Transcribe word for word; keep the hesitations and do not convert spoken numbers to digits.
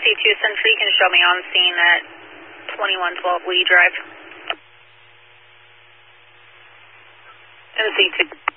C two Century, you can show me on scene at twenty-one twelve Lee Drive. M C two.